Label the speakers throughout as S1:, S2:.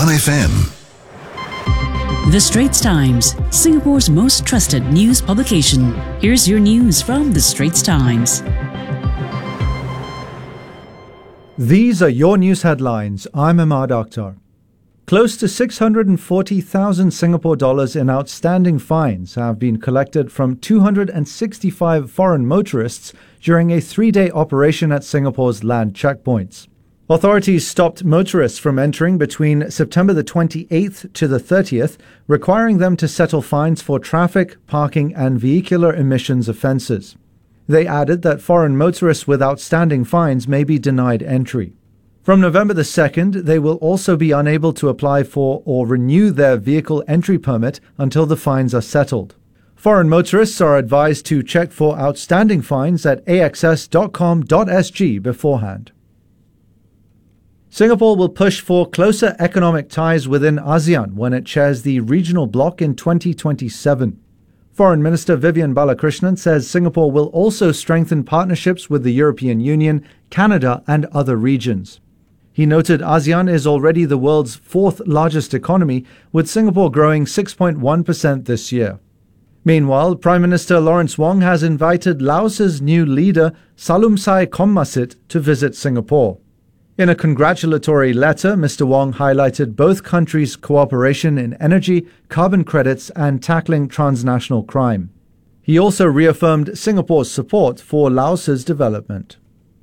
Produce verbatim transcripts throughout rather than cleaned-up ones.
S1: one F M.
S2: The Straits Times, Singapore's most trusted news publication. Here's your news from The Straits Times.
S3: These are your news headlines. I'm Ahmad Akhtar. Close to six hundred forty thousand Singapore dollars in outstanding fines have been collected from two hundred sixty-five foreign motorists during a three-day operation at Singapore's land checkpoints. Authorities stopped motorists from entering between September the twenty-eighth to the thirtieth, requiring them to settle fines for traffic, parking and vehicular emissions offences. They added that foreign motorists with outstanding fines may be denied entry. From November the second, they will also be unable to apply for or renew their vehicle entry permit until the fines are settled. Foreign motorists are advised to check for outstanding fines at a x s dot com dot s g beforehand. Singapore will push for closer economic ties within ASEAN when it chairs the regional bloc in twenty twenty-seven. Foreign Minister Vivian Balakrishnan says Singapore will also strengthen partnerships with the European Union, Canada and other regions. He noted ASEAN is already the world's fourth largest economy, with Singapore growing six point one percent this year. Meanwhile, Prime Minister Lawrence Wong has invited Laos's new leader, Salumsai Kommasit, to visit Singapore. In a congratulatory letter, Mister Wong highlighted both countries' cooperation in energy, carbon credits and tackling transnational crime. He also reaffirmed Singapore's support for Laos's development.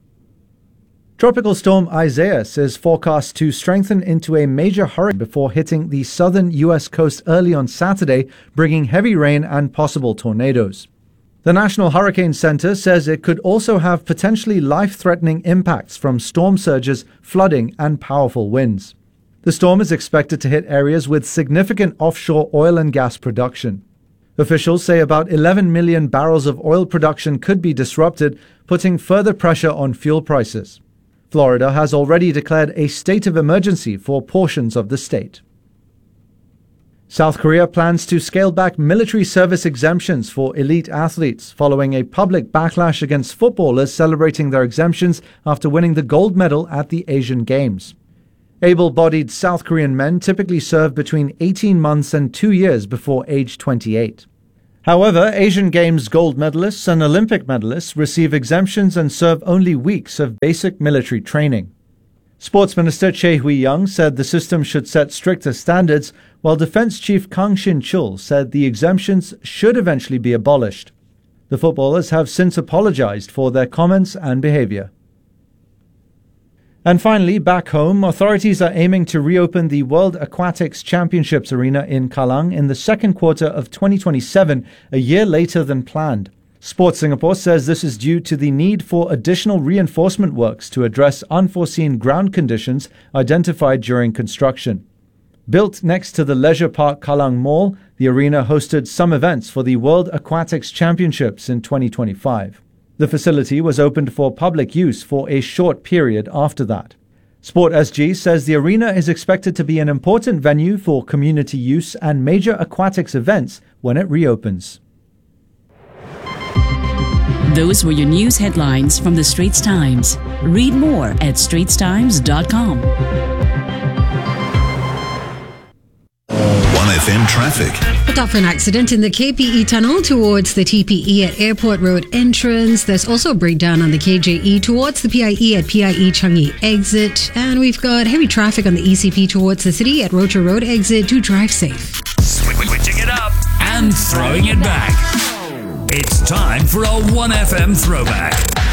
S3: Tropical storm Isaias is forecast to strengthen into a major hurricane before hitting the southern U S coast early on Saturday, bringing heavy rain and possible tornadoes. The National Hurricane Center says it could also have potentially life-threatening impacts from storm surges, flooding, and powerful winds. The storm is expected to hit areas with significant offshore oil and gas production. Officials say about eleven million barrels of oil production could be disrupted, putting further pressure on fuel prices. Florida has already declared a state of emergency for portions of the state. South Korea plans to scale back military service exemptions for elite athletes following a public backlash against footballers celebrating their exemptions after winning the gold medal at the Asian Games. Able-bodied South Korean men typically serve between eighteen months and two years before age twenty-eight. However, Asian Games gold medalists and Olympic medalists receive exemptions and serve only weeks of basic military training. Sports Minister Cheh Hui-young said the system should set stricter standards, while Defence Chief Kang Shin-chul said the exemptions should eventually be abolished. The footballers have since apologized for their comments and behavior. And finally, back home, authorities are aiming to reopen the World Aquatics Championships arena in Kallang in the second quarter of twenty twenty-seven, a year later than planned. Sports Singapore says this is due to the need for additional reinforcement works to address unforeseen ground conditions identified during construction. Built next to the Leisure Park Kallang Mall, the arena hosted some events for the World Aquatics Championships in twenty twenty-five. The facility was opened for public use for a short period after that. Sport S G says the arena is expected to be an important venue for community use and major aquatics events when it reopens.
S2: Those were your news headlines from The Straits Times. Read more at straits times dot com.
S1: one F M traffic.
S4: Look out for an accident in the K P E tunnel towards the T P E at Airport Road entrance. There's also a breakdown on the K J E towards the P I E at P I E Changi exit. And we've got heavy traffic on the E C P towards the city at Rocher Road exit. Do drive safe.
S5: Switching it up and throwing it back. It's time for a one F M throwback.